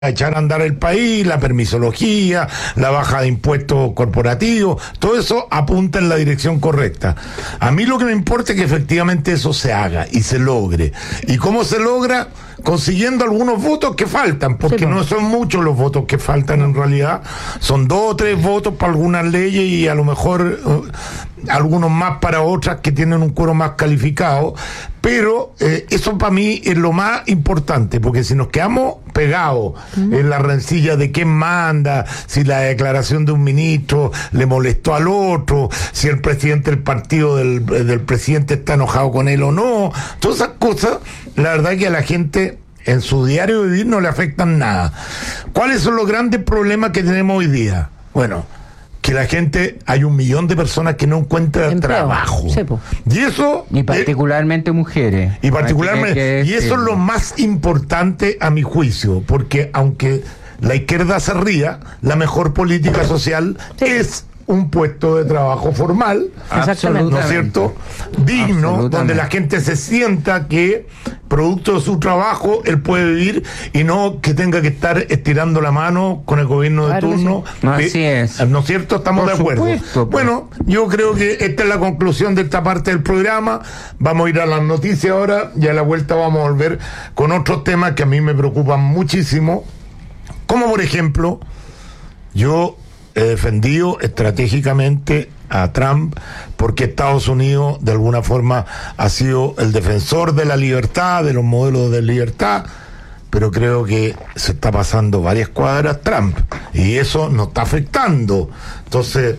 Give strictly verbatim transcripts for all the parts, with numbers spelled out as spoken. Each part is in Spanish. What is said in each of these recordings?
a echar a andar el país, la permisología, la baja de impuestos corporativos, todo eso apunta en la dirección correcta. A mí lo que me importa es que efectivamente eso se haga y se logre. ¿Y cómo se logra? Consiguiendo algunos votos que faltan, porque sí, no son muchos los votos que faltan en realidad, son dos o tres votos para algunas leyes y a lo mejor uh, algunos más para otras que tienen un quórum más calificado, pero eh, eso para mí es lo más importante, porque si nos quedamos pegados uh-huh. en la rencilla de quién manda, si la declaración de un ministro le molestó al otro, si el presidente del partido del, del presidente está enojado con él o no, todas esas cosas, la verdad que a la gente en su diario vivir no le afectan nada. ¿Cuáles son los grandes problemas que tenemos hoy día? Bueno, que la gente, hay un millón de personas que no encuentran Empleo. trabajo. Sí, y eso... Y particularmente eh, mujeres. Y particularmente... Que, y eso que... es lo más importante a mi juicio, porque aunque la izquierda se ría, la mejor política social sí. es un puesto de trabajo formal, ¿no es cierto? Digno, donde la gente se sienta que producto de su trabajo él puede vivir y no que tenga que estar estirando la mano con el gobierno de claro, turno. Sí. No, así es. ¿No es cierto? Estamos Por de acuerdo. Supuesto, pues. Bueno, yo creo que esta es la conclusión de esta parte del programa. Vamos a ir a las noticias ahora y a la vuelta vamos a volver con otros temas que a mí me preocupan muchísimo, como por ejemplo, yo he defendido estratégicamente a Trump porque Estados Unidos de alguna forma ha sido el defensor de la libertad, de los modelos de libertad, pero creo que se está pasando varias cuadras Trump y eso nos está afectando. Entonces,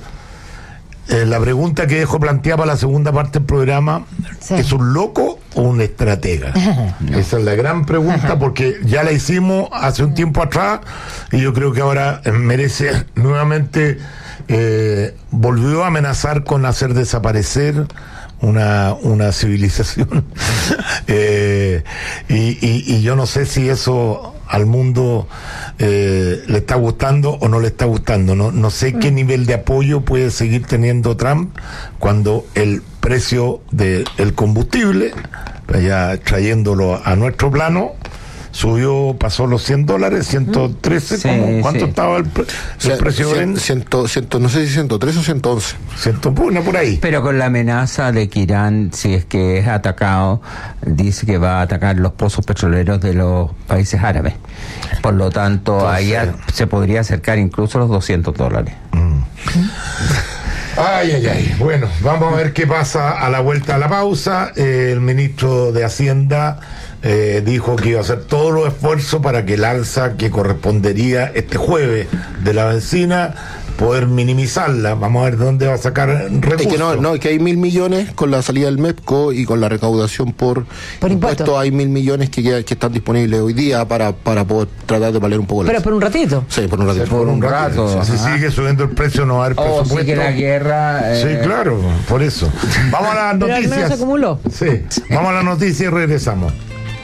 eh, la pregunta que dejo planteada para la segunda parte del programa, sí. ¿es un loco o un estratega? No. Esa es la gran pregunta, porque ya la hicimos hace un tiempo atrás y yo creo que ahora merece nuevamente, eh, volvió a amenazar con hacer desaparecer una una civilización eh, y, y, y yo no sé si eso al mundo eh, le está gustando o no le está gustando. No, no sé qué nivel de apoyo puede seguir teniendo Trump cuando el precio del combustible, ya trayéndolo a nuestro plano, subió, pasó los cien dólares, ciento trece, sí, como, ¿cuánto sí. estaba el, pre, el Cien, precio? Cien, ciento, ciento, no sé si ciento trece o ciento once. Ciento, bueno, por ahí. Pero con la amenaza de que Irán, si es que es atacado, dice que va a atacar los pozos petroleros de los países árabes. Por lo tanto, Entonces, allá se podría acercar incluso a los doscientos dólares. Mm. Ay, ay, ay. Bueno, vamos a ver qué pasa a la vuelta a la pausa. Eh, el ministro de Hacienda eh, dijo que iba a hacer todos los esfuerzos para que el alza que correspondería este jueves de la benzina, poder minimizarla. Vamos a ver dónde va a sacar recursos. Es que no, no, que hay mil millones con la salida del MEPCO y con la recaudación por, por impuestos. Impuesto, hay mil millones que, que están disponibles hoy día para, para poder tratar de valer un poco. Pero por un ratito. Sí, por un ratito. Sí, por un rato. rato. Si sigue subiendo el precio, no va a haber oh, presupuesto. Sí, que la guerra. Eh... Sí, claro, por eso. Vamos a las noticias. Pero al menos se acumuló. Sí, vamos a las noticias y regresamos.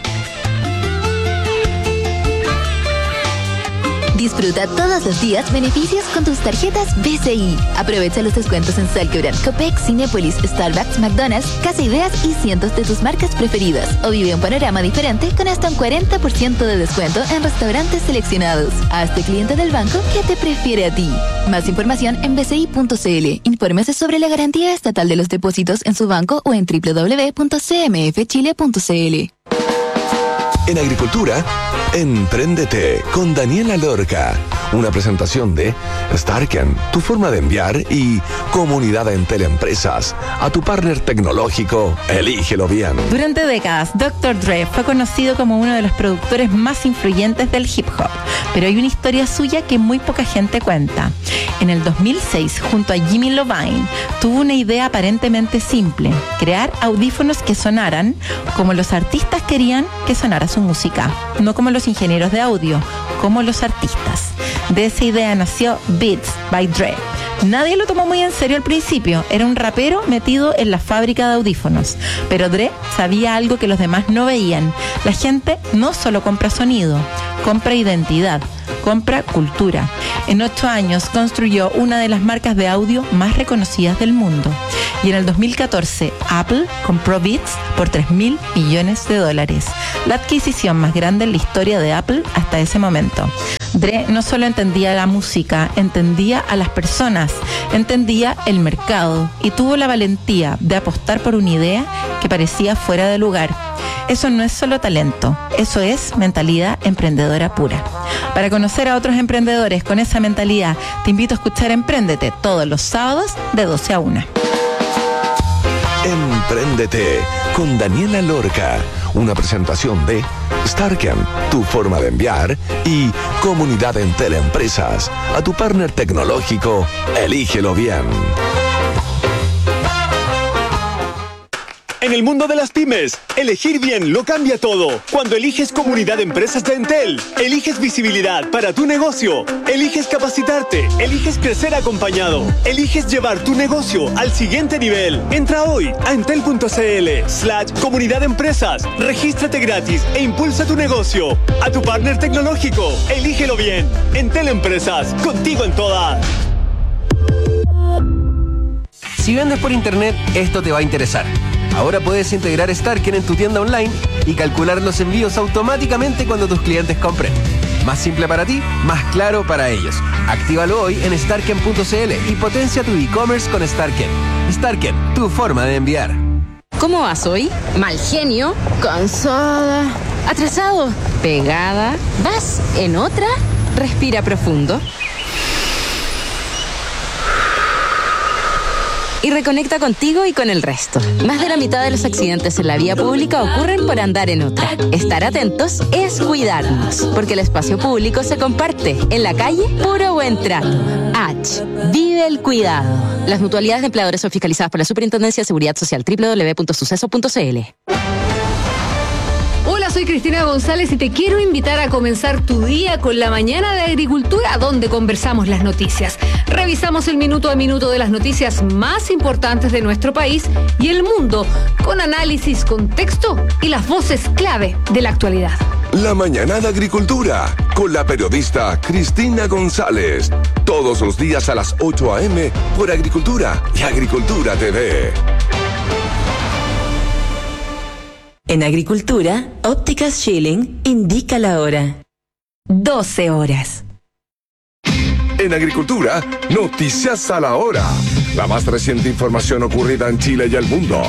Disfruta todos los días beneficios con tus tarjetas B C I. Aprovecha los descuentos en Salquebran, Copec, Cinépolis, Starbucks, McDonald's, Casa Ideas y cientos de tus marcas preferidas. O vive un panorama diferente con hasta un cuarenta por ciento de descuento en restaurantes seleccionados. Hazte cliente del banco que te prefiere a ti. Más información en b c i punto c l. Infórmese sobre la garantía estatal de los depósitos en su banco o en w w w punto c m f chile punto c l. En agricultura, Empréndete con Daniela Lorca. Una presentación de Starken, tu forma de enviar, y Comunidad Entel Empresas. A tu partner tecnológico, elígelo bien. Durante décadas, doctor Dre fue conocido como uno de los productores más influyentes del hip hop, pero hay una historia suya que muy poca gente cuenta. En el dos mil seis, junto a Jimmy Iovine, tuvo una idea aparentemente simple: crear audífonos que sonaran como los artistas querían que sonara su música, no como los ingenieros de audio, como los artistas. De esa idea nació Beats by Dre. Nadie lo tomó muy en serio al principio, era un rapero metido en la fábrica de audífonos, pero Dre sabía algo que los demás no veían: la gente no solo compra sonido, compra identidad, compra cultura. En ocho años construyó una de las marcas de audio más reconocidas del mundo. Y en el dos mil catorce, Apple compró Beats por tres mil millones de dólares, la adquisición más grande en la historia de Apple hasta ese momento. Dre no solo entendía la música, entendía a las personas, entendía el mercado y tuvo la valentía de apostar por una idea que parecía fuera de lugar. Eso no es solo talento, eso es mentalidad emprendedora pura. Para conocer a otros emprendedores con esa mentalidad, te invito a escuchar Empréndete todos los sábados de doce a una. Empréndete con Daniela Lorca, una presentación de Starken, tu forma de enviar, y Comunidad en Teleempresas. A tu partner tecnológico, elígelo bien. En el mundo de las pymes, elegir bien lo cambia todo. Cuando eliges Comunidad de Empresas de Entel, eliges visibilidad para tu negocio, eliges capacitarte, eliges crecer acompañado, eliges llevar tu negocio al siguiente nivel. Entra hoy a entel.cl slash Comunidad de Empresas, regístrate gratis e impulsa tu negocio. A tu partner tecnológico, elígelo bien. Entel Empresas, contigo en todas. Si vendes por internet, esto te va a interesar. Ahora puedes integrar Starken en tu tienda online y calcular los envíos automáticamente cuando tus clientes compren. Más simple para ti, más claro para ellos. Actívalo hoy en starken punto cl y potencia tu e-commerce con Starken. Starken, tu forma de enviar. ¿Cómo vas hoy? Mal genio, cansada, atrasado, pegada. ¿Vas en otra? Respira profundo. Y reconecta contigo y con el resto. Más de la mitad de los accidentes en la vía pública ocurren por andar en otra. Estar atentos es cuidarnos, porque el espacio público se comparte. En la calle, puro buen trato. H. Vive el cuidado. Las mutualidades de empleadores son fiscalizadas por la Superintendencia de Seguridad Social. doble u doble u doble u punto suceso punto cl. Hola, soy Cristina González y te quiero invitar a comenzar tu día con la Mañana de Agricultura, donde conversamos las noticias. Revisamos el minuto a minuto de las noticias más importantes de nuestro país y el mundo, con análisis, contexto y las voces clave de la actualidad. La Mañana de Agricultura, con la periodista Cristina González. Todos los días a las ocho a eme por Agricultura y Agricultura T V. En Agricultura, Ópticas Schilling indica la hora. doce horas. En Agricultura, noticias a la hora. La más reciente información ocurrida en Chile y el mundo.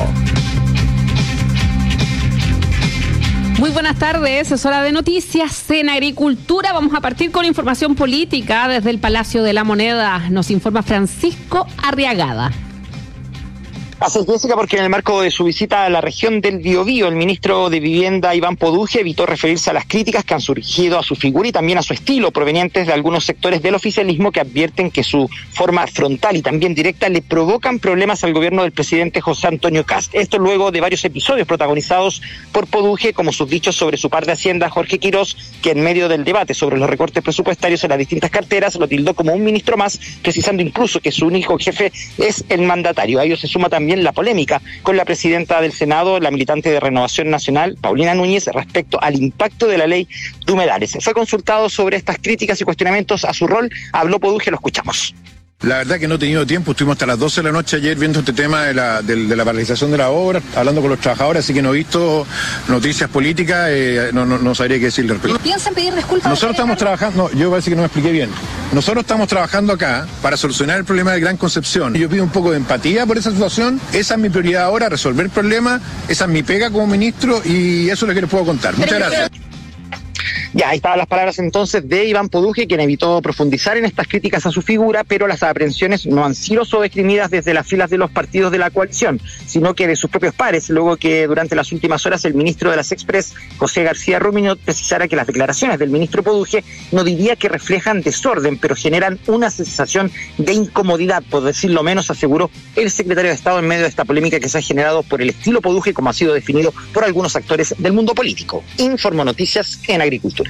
Muy buenas tardes, es hora de noticias en Agricultura. Vamos a partir con información política desde el Palacio de la Moneda. Nos informa Francisco Arriagada. Así es, Jessica, porque en el marco de su visita a la región del Biobío, el ministro de Vivienda, Iván Poduje, evitó referirse a las críticas que han surgido a su figura y también a su estilo, provenientes de algunos sectores del oficialismo que advierten que su forma frontal y también directa le provocan problemas al gobierno del presidente José Antonio Kast. Esto luego de varios episodios protagonizados por Poduje, como sus dichos sobre su par de Hacienda, Jorge Quirós, que en medio del debate sobre los recortes presupuestarios en las distintas carteras lo tildó como un ministro más, precisando incluso que su único jefe es el mandatario. A ello se suma también la polémica con la presidenta del Senado, la militante de Renovación Nacional, Paulina Núñez, respecto al impacto de la ley de humedales. Fue consultado sobre estas críticas y cuestionamientos a su rol. Habló Poduje, lo escuchamos. La verdad que no he tenido tiempo, estuvimos hasta las doce de la noche ayer viendo este tema de la, de, de la paralización de la obra, hablando con los trabajadores, así que no he visto noticias políticas, eh, no, no, no sabría qué decirle al respecto. ¿Piensan pedir disculpas? Nosotros estamos trabajando, no, yo parece que no me expliqué bien, nosotros estamos trabajando acá para solucionar el problema de Gran Concepción. Yo pido un poco de empatía por esa situación, esa es mi prioridad ahora, resolver el problema, esa es mi pega como ministro y eso es lo que les puedo contar. Muchas gracias. Ya, ahí estaban las palabras entonces de Iván Poduje, quien evitó profundizar en estas críticas a su figura, pero las aprehensiones no han sido sobreescrimidas desde las filas de los partidos de la coalición, sino que de sus propios pares, luego que durante las últimas horas el ministro de las Express, José García Ruminot, precisara que las declaraciones del ministro Poduje no diría que reflejan desorden, pero generan una sensación de incomodidad, por decirlo menos, aseguró el secretario de Estado en medio de esta polémica que se ha generado por el estilo Poduje, como ha sido definido por algunos actores del mundo político. Informo Noticias en Agricultura.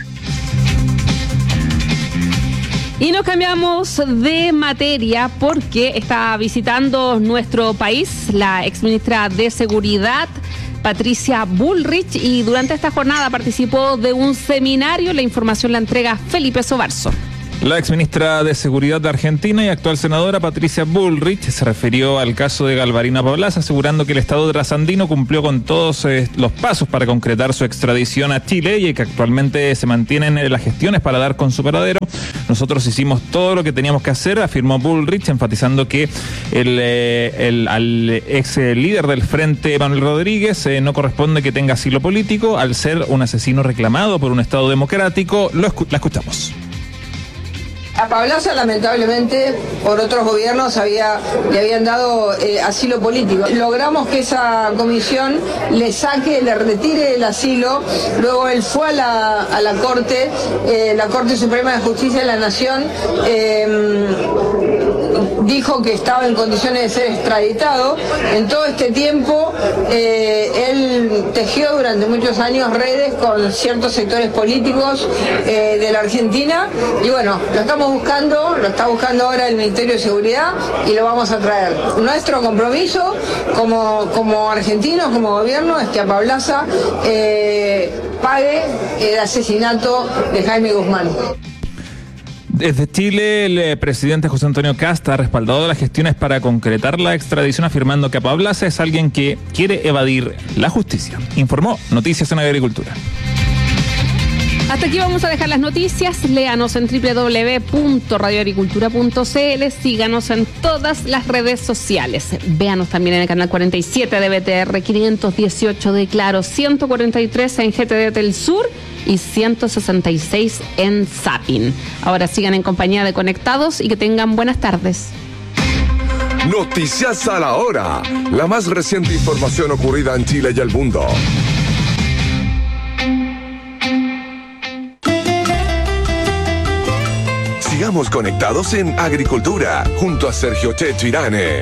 Y nos cambiamos de materia porque está visitando nuestro país la exministra de Seguridad, Patricia Bullrich, y durante esta jornada participó de un seminario. La información la entrega Felipe Sobarzo. La exministra de Seguridad de Argentina y actual senadora Patricia Bullrich se refirió al caso de Galvarino Pablaza, asegurando que el Estado trasandino cumplió con todos eh, los pasos para concretar su extradición a Chile y que actualmente se mantienen eh, las gestiones para dar con su paradero. Nosotros hicimos todo lo que teníamos que hacer, afirmó Bullrich, enfatizando que el, eh, el al ex líder del Frente, Manuel Rodríguez, eh, no corresponde que tenga asilo político al ser un asesino reclamado por un Estado democrático. Lo escu- la escuchamos. A Pablaza, lamentablemente, por otros gobiernos había, le habían dado eh, asilo político. Logramos que esa comisión le saque, le retire el asilo. Luego él fue a la, a la Corte, eh, la Corte Suprema de Justicia de la Nación, eh, dijo que estaba en condiciones de ser extraditado. En todo este tiempo, eh, él tejió durante muchos años redes con ciertos sectores políticos eh, de la Argentina. Y bueno, lo estamos buscando, lo está buscando ahora el Ministerio de Seguridad y lo vamos a traer. Nuestro compromiso como, como argentinos, como gobierno, es que a Pablaza eh, pague el asesinato de Jaime Guzmán. Desde Chile, el presidente José Antonio Kast ha respaldado las gestiones para concretar la extradición, afirmando que Pablaza es alguien que quiere evadir la justicia. Informó Noticias en Agricultura. Hasta aquí vamos a dejar las noticias. Léanos en doble u doble u doble u punto radio agricultura punto c l. Síganos en todas las redes sociales. Véanos también en el canal cuarenta y siete de B T R, quinientos dieciocho de Claro, ciento cuarenta y tres en G T D Tel Sur y ciento sesenta y seis en Zapping. Ahora sigan en compañía de Conectados y que tengan buenas tardes. Noticias a la hora. La más reciente información ocurrida en Chile y el mundo. Sigamos conectados en Agricultura, junto a Sergio Checho Irane.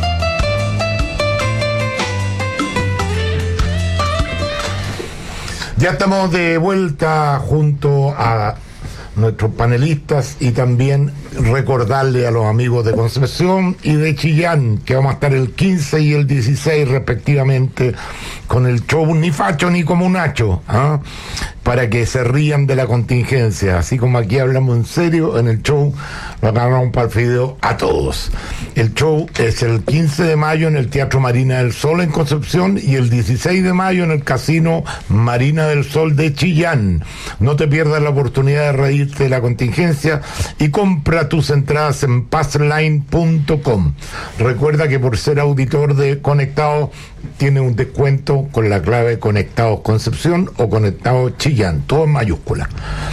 Ya estamos de vuelta junto a nuestros panelistas y también recordarle a los amigos de Concepción y de Chillán que vamos a estar el quince y el dieciséis respectivamente con el show Ni Facho ni Como Nacho, ¿eh? Para que se rían de la contingencia, así como aquí hablamos en serio, en el show lo agarramos para el video a todos. El show es el quince de mayo en el Teatro Marina del Sol en Concepción y el dieciséis de mayo en el Casino Marina del Sol de Chillán. No te pierdas la oportunidad de reírte de la contingencia y compra tus entradas en passline punto com. Recuerda que por ser auditor de Conectados tiene un descuento con la clave Conectados Concepción o Conectados Chillán, todo en mayúscula.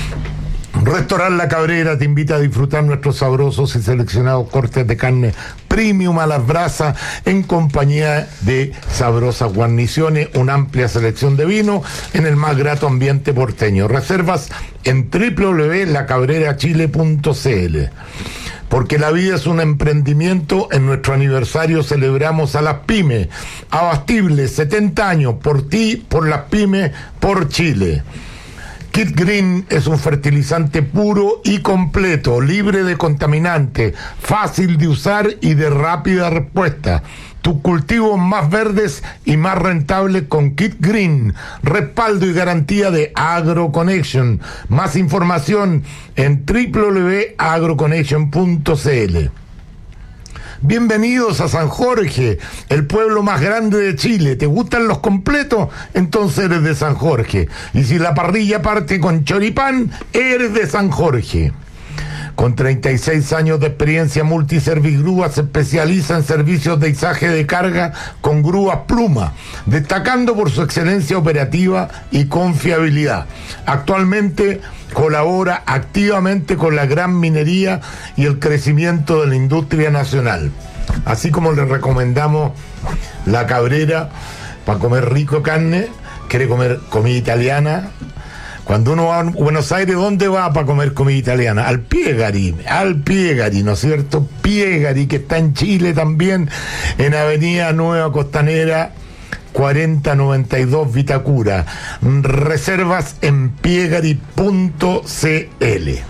Restaurant La Cabrera te invita a disfrutar nuestros sabrosos y seleccionados cortes de carne premium a las brasas en compañía de sabrosas guarniciones, una amplia selección de vino en el más grato ambiente porteño. Reservas en doble u doble u doble u punto la cabrera chile punto c l. Porque la vida es un emprendimiento, en nuestro aniversario celebramos a las pymes. Abastible, setenta años, por ti, por las pymes, por Chile. Kit Green es un fertilizante puro y completo, libre de contaminantes, fácil de usar y de rápida respuesta. Tus cultivos más verdes y más rentables con Kit Green. Respaldo y garantía de AgroConnection. Más información en doble u doble u doble u punto agroconnection punto c l. Bienvenidos a San Jorge, el pueblo más grande de Chile. ¿Te gustan los completos? Entonces eres de San Jorge. Y si la parrilla parte con choripán, eres de San Jorge. Con treinta y seis años de experiencia, Multiservigrúa se especializa en servicios de izaje de carga con grúas Pluma, destacando por su excelencia operativa y confiabilidad. Actualmente colabora activamente con la gran minería y el crecimiento de la industria nacional. Así como le recomendamos La Cabrera para comer rico carne, quiere comer comida italiana. Cuando uno va a Buenos Aires, ¿dónde va para comer comida italiana? Al Piegari, al Piegari, ¿no es cierto? Piegari, que está en Chile también, en Avenida Nueva Costanera, cuarenta noventa y dos Vitacura. Reservas en piegari punto c l.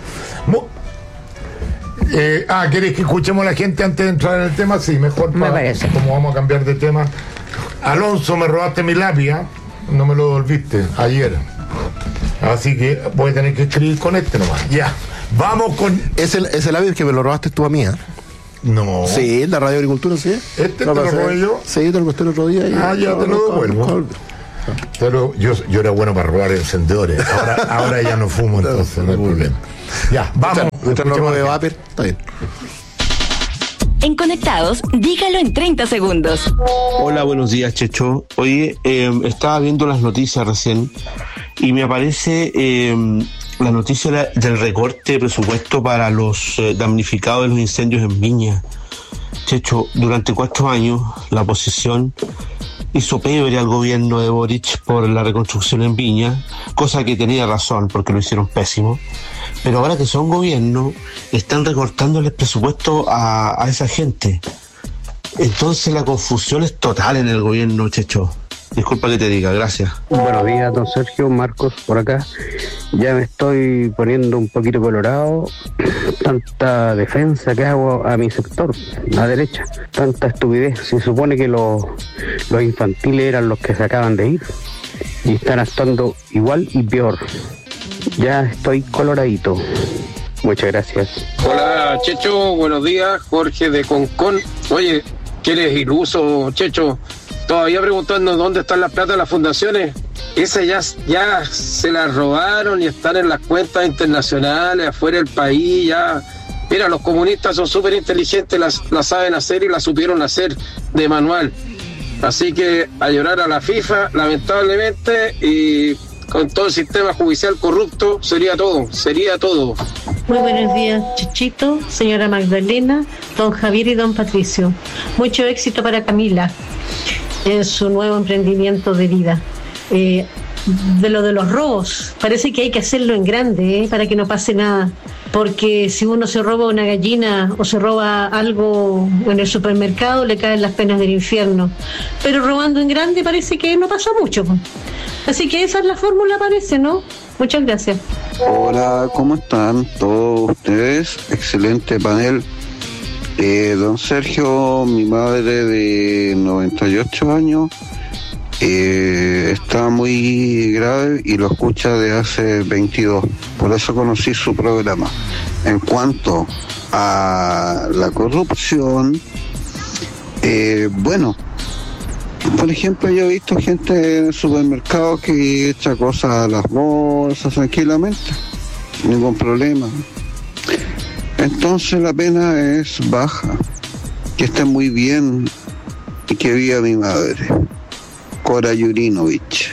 Eh, ah, ¿querés que escuchemos a la gente antes de entrar en el tema? Sí, mejor para, me parece. Como vamos a cambiar de tema. Alonso, me robaste mi lápiz, ¿eh? No me lo devolviste ayer. Así que voy a tener que escribir con este nomás. Ya. Vamos con... Es el, es el audio que me lo robaste tú a mí, ¿eh? No. Sí, la Radio Agricultura, sí. ¿Este te lo robé yo? Sí, te lo costé el otro día. Y ah, ya te lo devuelvo. Pero yo, yo era bueno para robar encendedores. Ahora, ahora ya no fumo, entonces no hay problema. Ya, vamos. Mientras no robe vapor, está bien. En Conectados, dígalo en treinta segundos. Hola, buenos días, Checho. Oye, eh, estaba viendo las noticias recién y me aparece eh, la noticia del recorte de presupuesto para los eh, damnificados de los incendios en Viña. Checho, durante cuatro años la oposición hizo pebre al gobierno de Boric por la reconstrucción en Viña, cosa que tenía razón porque lo hicieron pésimo. Pero ahora que son gobierno, están recortando el presupuesto a, a esa gente. Entonces la confusión es total en el gobierno, Checho. Disculpa que te diga, gracias. Buenos días, don Sergio, Marcos, por acá. Ya me estoy poniendo un poquito colorado. Tanta defensa que hago a mi sector, la derecha. Tanta estupidez. Se supone que los, los infantiles eran los que se acaban de ir. Y están actuando igual y peor. Ya estoy coloradito. Muchas gracias. Hola, Checho, buenos días. Jorge de Concón. Oye, ¿qué eres iluso, Checho? Todavía preguntando dónde están las plata de las fundaciones. Esas ya, ya se las robaron y están en las cuentas internacionales, afuera del país, ya. Mira, los comunistas son súper inteligentes, las, las saben hacer y las supieron hacer de manual. Así que a llorar a la FIFA, lamentablemente, y con todo el sistema judicial corrupto, sería todo, sería todo. Muy buenos días, Chichito, señora Magdalena, don Javier y don Patricio. Mucho éxito para Camila en su nuevo emprendimiento de vida. Eh, de lo de los robos, parece que hay que hacerlo en grande, ¿eh? Para que no pase nada. Porque si uno se roba una gallina o se roba algo en el supermercado, le caen las penas del infierno. Pero robando en grande parece que no pasa mucho. Así que esa es la fórmula, parece, ¿no? Muchas gracias. Hola, ¿cómo están todos ustedes? Excelente panel. Eh, don Sergio, mi madre de noventa y ocho años, eh, está muy grave y lo escucha de hace veintidós. Por eso conocí su programa. En cuanto a la corrupción, eh, bueno, por ejemplo, yo he visto gente en el supermercado que echa cosas a las bolsas tranquilamente, ningún problema. Entonces la pena es baja. Que esté muy bien y que viva mi madre, Cora Yurinovich.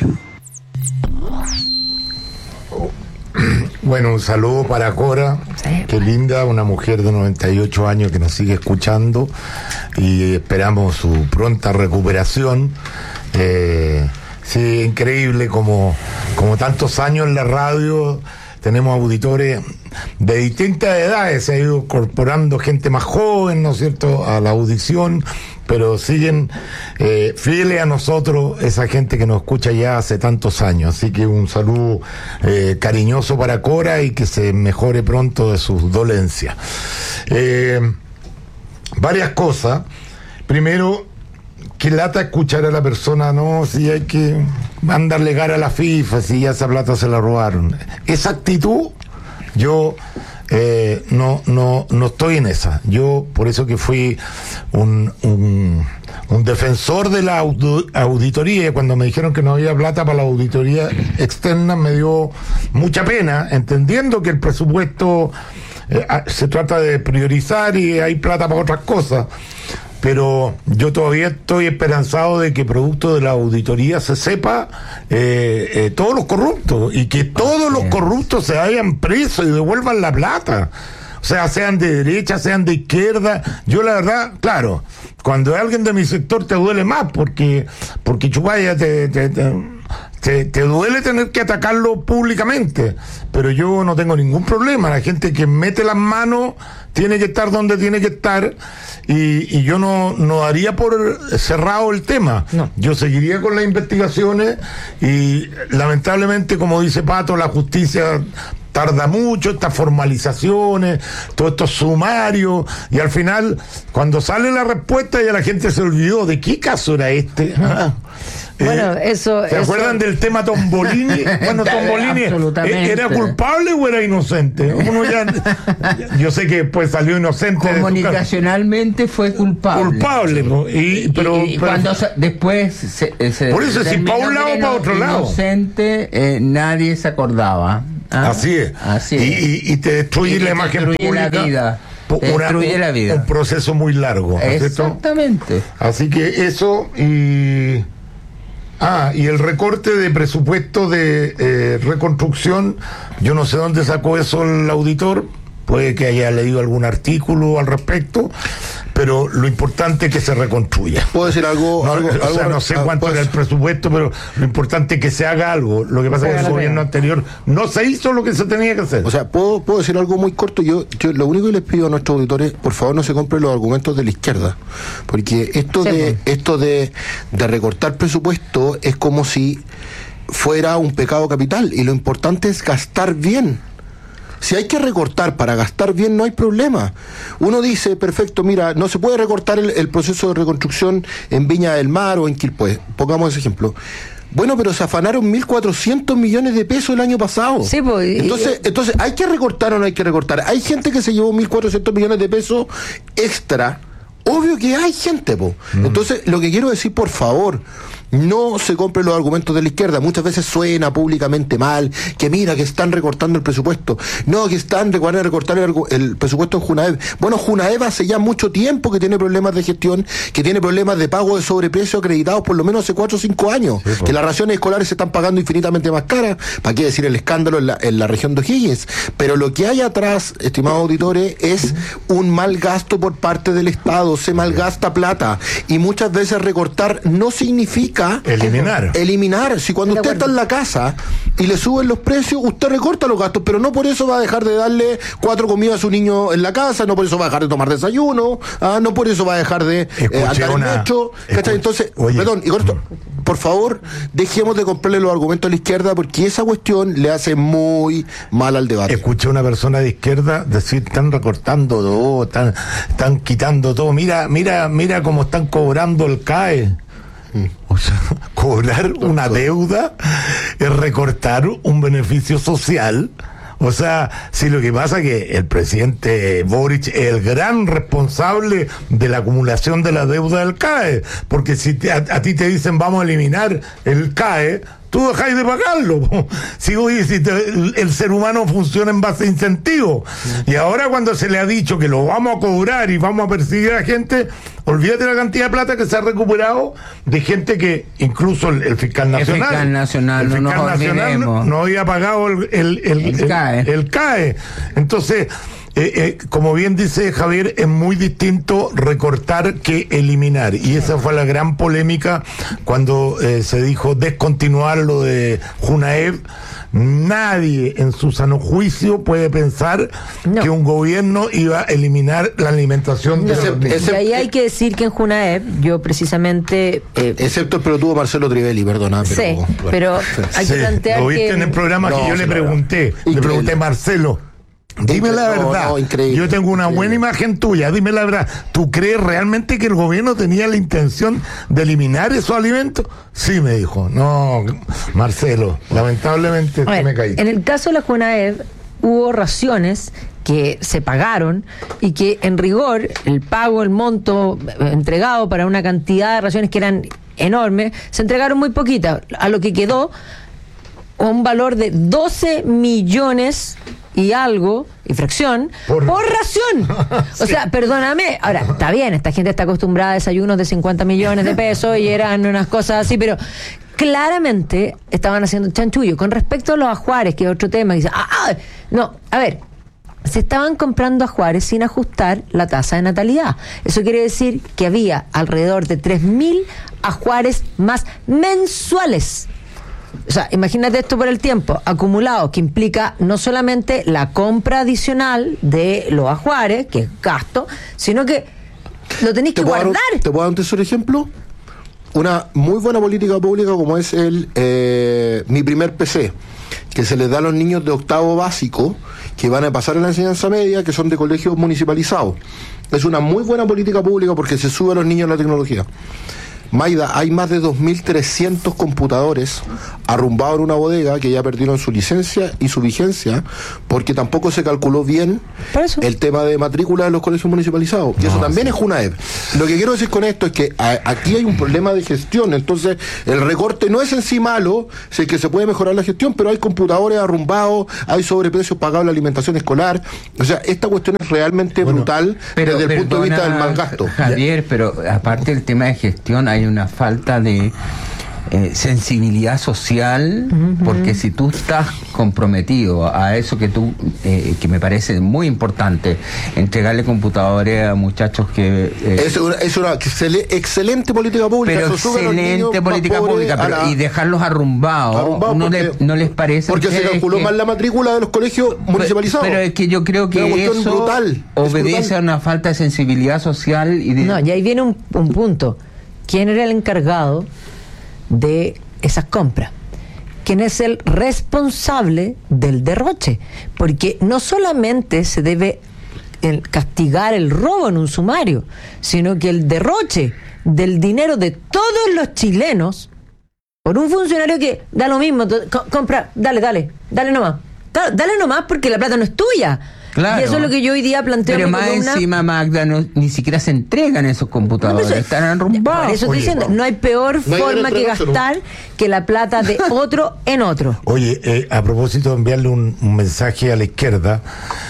Bueno, un saludo para Cora, sí, qué linda, una mujer de noventa y ocho años que nos sigue escuchando y esperamos su pronta recuperación. Eh, sí, increíble como, como tantos años en la radio tenemos auditores de distintas edades, se ha ido incorporando gente más joven, ¿no es cierto?, a la audición, pero siguen eh, fieles a nosotros esa gente que nos escucha ya hace tantos años. Así que un saludo eh, cariñoso para Cora y que se mejore pronto de sus dolencias. Eh, varias cosas. Primero, que lata escuchar a la persona, no, si hay que mandarle cara a la FIFA, si ya esa plata se la robaron. Esa actitud, yo eh, no, no, no estoy en esa. Yo, por eso que fui un, un, un defensor de la auditoría, cuando me dijeron que no había plata para la auditoría externa, me dio mucha pena, entendiendo que el presupuesto eh, se trata de priorizar y hay plata para otras cosas. Pero yo todavía estoy esperanzado de que producto de la auditoría se sepa eh, eh, todos los corruptos y que todos los corruptos se vayan presos y devuelvan la plata. O sea, sean de derecha, sean de izquierda. Yo la verdad, claro, cuando hay alguien de mi sector te duele más porque porque chupaya te... te, te Te, te duele tener que atacarlo públicamente, pero yo no tengo ningún problema. La gente que mete las manos tiene que estar donde tiene que estar y, y yo no, no daría por cerrado el tema. No. Yo seguiría con las investigaciones y lamentablemente, como dice Pato, la justicia tarda mucho, estas formalizaciones, todos estos sumarios, y al final, cuando sale la respuesta, ya la gente se olvidó de qué caso era este. Ah. Bueno, eh, eso... ¿Se eso... acuerdan del tema Tombolini? Bueno, Tombolini, ¿era culpable o era inocente? Uno ya, yo sé que pues salió inocente. Comunicacionalmente fue culpable. Culpable, ¿no? y, pero, y, y pero, cuando se, después se, se por eso, si para un lado o para otro lado. Inocente, eh, nadie se acordaba. ¿Ah? Así es. Así es. Y, y, y te destruye y la imagen pública. La vida. Una, destruye un, la vida. Un proceso muy largo. Exactamente. Así que eso y... Ah, y el recorte de presupuesto de eh, reconstrucción, yo no sé dónde sacó eso el auditor, puede que haya leído algún artículo al respecto, pero lo importante es que se reconstruya. ¿Puedo decir algo? No, algo o sea, algo, no sé ah, cuánto pues, era el presupuesto, pero lo importante es que se haga algo. Lo que pasa es que el gobierno anterior no se hizo lo que se tenía que hacer. O sea, ¿puedo, puedo decir algo muy corto? Yo, yo lo único que les pido a nuestros auditores, por favor no se compren los argumentos de la izquierda, porque esto sí, de pues. esto de, de recortar presupuesto es como si fuera un pecado capital, y lo importante es gastar bien. Si hay que recortar para gastar bien, no hay problema. Uno dice, perfecto, mira, no se puede recortar el, el proceso de reconstrucción en Viña del Mar o en Quilpué, pongamos ese ejemplo. Bueno, pero se afanaron mil cuatrocientos millones de pesos el año pasado. Sí, pues, entonces, y... entonces, ¿hay que recortar o no hay que recortar? Hay gente que se llevó mil cuatrocientos millones de pesos extra. Obvio que hay gente, po. Mm. Entonces, lo que quiero decir, por favor, no se compren los argumentos de la izquierda. Muchas veces suena públicamente mal, que mira, que están recortando el presupuesto. No, que están van a recortar el, el presupuesto en Junaev. Bueno, Junaev hace ya mucho tiempo que tiene problemas de gestión, que tiene problemas de pago de sobreprecio acreditados por lo menos hace cuatro o cinco años. Sí, que las raciones escolares se están pagando infinitamente más caras. ¿Para qué decir el escándalo en la, en la región de O'Higgins? Pero lo que hay atrás, estimados auditores, es un mal gasto por parte del Estado. Se malgasta plata. Y muchas veces recortar no significa eliminar. Eliminar. Si cuando usted está en la casa y le suben los precios, usted recorta los gastos, pero no por eso va a dejar de darle cuatro comidas a su niño en la casa, no por eso va a dejar de tomar desayuno, ¿ah? No por eso va a dejar de eh, andar una, en metro. ¿Cachai? Entonces, oye, perdón, y con esto, por favor, dejemos de comprarle los argumentos a la izquierda, porque esa cuestión le hace muy mal al debate. Escuché a una persona de izquierda decir, están recortando todo, están, están quitando todo, mira, mira, mira cómo están cobrando el C A E. O sea, cobrar una deuda es recortar un beneficio social. O sea, si lo que pasa es que el presidente Boric es el gran responsable de la acumulación de la deuda del C A E, porque si te, a, a ti te dicen vamos a eliminar el C A E, tú dejáis de pagarlo. Si, oye, si te, el, el ser humano funciona en base a incentivos. Y ahora cuando se le ha dicho que lo vamos a cobrar y vamos a perseguir a gente, olvídate la cantidad de plata que se ha recuperado de gente que incluso el, el fiscal nacional, el fiscal nacional, el fiscal no, nacional no, no había pagado el, el, el, el, el, C A E. el, el C A E. Entonces, Eh, eh, como bien dice Javier, es muy distinto recortar que eliminar, y esa fue la gran polémica cuando eh, se dijo descontinuar lo de Junaev. Nadie en su sano juicio puede pensar no. que un gobierno iba a eliminar la alimentación no. de los niños. Y ahí hay que decir que en Junaev, yo precisamente... Eh, excepto el pelotudo Marcelo Trivelli, perdona. Pero, sí, bueno, pero hay sí, que plantear lo viste que... en el programa no, que yo le pregunté, le increíble. pregunté a Marcelo, dime la verdad, no, no, yo tengo una buena imagen tuya, dime la verdad, ¿tú crees realmente que el gobierno tenía la intención de eliminar esos alimentos? Sí, me dijo. No, Marcelo, lamentablemente ver, me caí. En el caso de la Junaev hubo raciones que se pagaron y que en rigor el pago, el monto entregado para una cantidad de raciones que eran enormes, se entregaron muy poquitas, a lo que quedó un valor de doce millones y algo, y fracción, por, por ración. O sí. sea, perdóname, ahora, está bien, esta gente está acostumbrada a desayunos de cincuenta millones de pesos y eran unas cosas así, pero claramente estaban haciendo chanchullo. Con respecto a los ajuares, que es otro tema, que dice, ah, ah, no, a ver, se estaban comprando ajuares sin ajustar la tasa de natalidad. Eso quiere decir que había alrededor de tres mil ajuares más mensuales. O sea, imagínate esto por el tiempo acumulado, que implica no solamente la compra adicional de los ajuares, que es gasto, sino que lo tenéis que guardar. Dar, ¿Te puedo dar un tercer ejemplo? Una muy buena política pública como es el eh, Mi Primer P C, que se les da a los niños de octavo básico, que van a pasar a la enseñanza media, que son de colegios municipalizados. Es una muy buena política pública porque se sube a los niños la tecnología. Maida, hay más de dos mil trescientos computadores arrumbados en una bodega que ya perdieron su licencia y su vigencia porque tampoco se calculó bien el tema de matrícula de los colegios municipalizados. Y no, eso también sí. es una E P. Lo que quiero decir con esto es que a, aquí hay un problema de gestión. Entonces, el recorte no es en sí malo, sé que se puede mejorar la gestión, pero hay computadores arrumbados, hay sobreprecios pagados en la alimentación escolar. O sea, esta cuestión es realmente bueno, brutal pero, desde el punto de vista del mal gasto. Javier, pero aparte del tema de gestión, hay una falta de eh, sensibilidad social, uh-huh. porque si tú estás comprometido a eso que tú, eh, que me parece muy importante, entregarle computadores a muchachos que... Eh, es una, es una excelente política pública. Pero excelente política pública, pero, la, y dejarlos arrumbados, arrumbados no, porque, le, no les parece... Porque se calculó que, mal la matrícula de los colegios municipalizados. Pero es que yo creo que eso brutal, obedece brutal. a una falta de sensibilidad social y de... No, y ahí viene un, un punto. ¿Quién era el encargado de esas compras? ¿Quién es el responsable del derroche? Porque no solamente se debe el castigar el robo en un sumario, sino que el derroche del dinero de todos los chilenos por un funcionario que da lo mismo, co- compra, dale, dale, dale nomás, dale nomás porque la plata no es tuya. Claro. Y eso es lo que yo hoy día planteo. Pero en mi más columna. Encima, Magda, no, ni siquiera se entregan esos computadores, no, eso, están arrumbados. Por eso estoy diciendo, no hay peor no hay forma que gastar no. que la plata de otro en otro. Oye, eh, a propósito de enviarle un, un mensaje a la izquierda,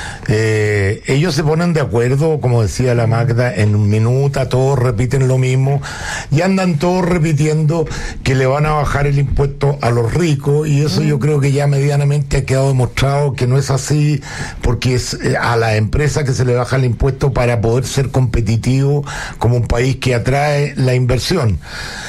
eh, ellos se ponen de acuerdo, como decía la Magda, en un minuto, todos repiten lo mismo, y andan todos repitiendo que le van a bajar el impuesto a los ricos, y eso mm. yo creo que ya medianamente ha quedado demostrado que no es así, porque es a la empresa que se le baja el impuesto para poder ser competitivo como un país que atrae la inversión.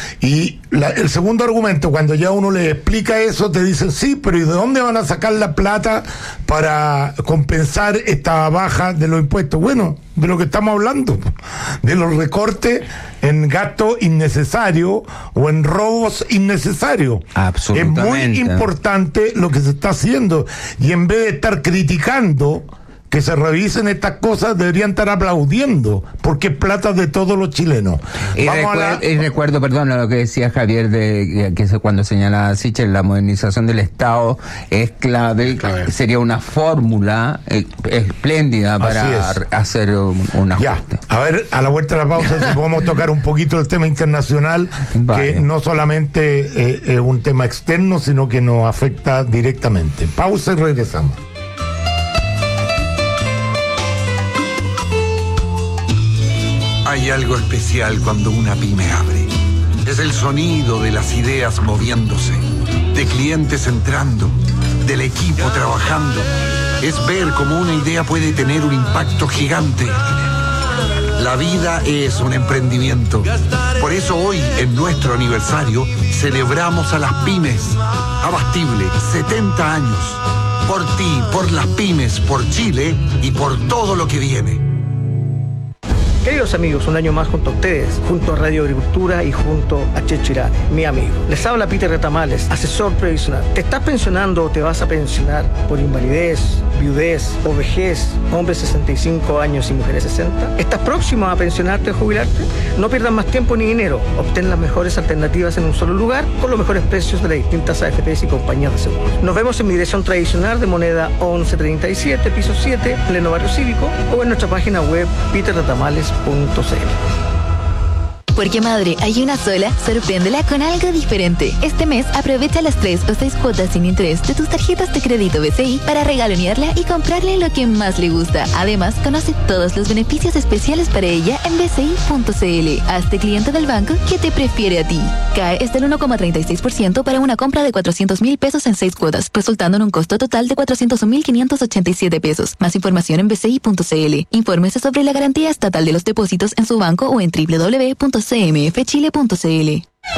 Y la, el segundo argumento, cuando ya uno le explica eso, te dicen, sí, pero ¿y de dónde van a sacar la plata para compensar esta baja de los impuestos? Bueno, de lo que estamos hablando, de los recortes en gasto innecesario o en robos innecesarios. Absolutamente. Es muy importante lo que se está haciendo, y en vez de estar criticando que se revisen estas cosas, deberían estar aplaudiendo, porque es plata de todos los chilenos. Y, recuer- la... y recuerdo, perdón, lo que decía Javier, de que cuando señalaba Sichel, la modernización del Estado es clave, clave. Sería una fórmula eh, espléndida para es. hacer un, un ajuste. Ya, a ver, a la vuelta de la pausa, si podemos tocar un poquito el tema internacional, vale. que no solamente eh, es un tema externo, sino que nos afecta directamente. Pausa y regresamos. Hay algo especial cuando una pyme abre. Es el sonido de las ideas moviéndose, de clientes entrando, del equipo trabajando. Es ver cómo una idea puede tener un impacto gigante. La vida es un emprendimiento. Por eso hoy, en nuestro aniversario, celebramos a las pymes. Abastible, setenta años. Por ti, por las pymes, por Chile y por todo lo que viene. Queridos amigos, un año más junto a ustedes, junto a Radio Agricultura y junto a Checho Irane, mi amigo. Les habla Peter Retamales, asesor previsional. ¿Te estás pensionando o te vas a pensionar por invalidez, viudez o vejez, hombres sesenta y cinco años y mujeres sesenta? ¿Estás próximo a pensionarte o jubilarte? No pierdas más tiempo ni dinero. Obtén las mejores alternativas en un solo lugar con los mejores precios de las distintas A F Pes y compañías de seguros. Nos vemos en mi dirección tradicional de moneda once treinta y siete, piso siete, pleno barrio cívico, o en nuestra página web peter retamales punto c l. Porque madre, hay una sola, sorpréndela con algo diferente. Este mes aprovecha las tres o seis cuotas sin interés de tus tarjetas de crédito B C I para regalonearla y comprarle lo que más le gusta. Además, conoce todos los beneficios especiales para ella en b c i punto c l. Hazte cliente del banco que te prefiere a ti. C A E es del uno coma treinta y seis por ciento para una compra de cuatrocientos mil pesos en seis cuotas, resultando en un costo total de cuatrocientos mil quinientos ochenta y siete pesos. Más información en b c i punto c l. Infórmese sobre la garantía estatal de los depósitos en su banco o en w w w punto c m f chile punto c l.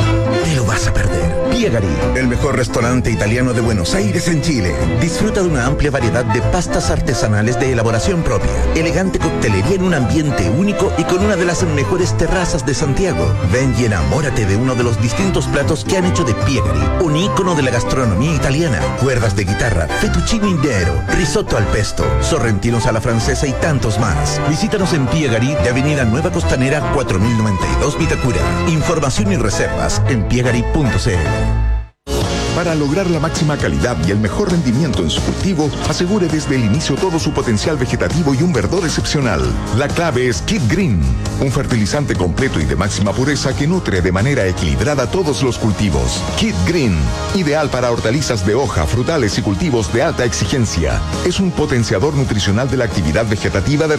te lo vas a perder. Piegari, el mejor restaurante italiano de Buenos Aires en Chile. Disfruta de una amplia variedad de pastas artesanales de elaboración propia, elegante coctelería en un ambiente único y con una de las mejores terrazas de Santiago. Ven y enamórate de uno de los distintos platos que han hecho de Piegari un ícono de la gastronomía italiana. Cuerdas de guitarra, fettuccine indero, risotto al pesto, sorrentinos a la francesa y tantos más. Visítanos en Piegari de Avenida Nueva Costanera cuatro mil noventa y dos Vitacura. Información y reservas en piegari punto c l. Para lograr la máxima calidad y el mejor rendimiento en su cultivo, asegure desde el inicio todo su potencial vegetativo y un verdor excepcional. La clave es Kid Green, un fertilizante completo y de máxima pureza que nutre de manera equilibrada todos los cultivos. Kid Green, ideal para hortalizas de hoja, frutales y cultivos de alta exigencia. Es un potenciador nutricional de la actividad vegetativa de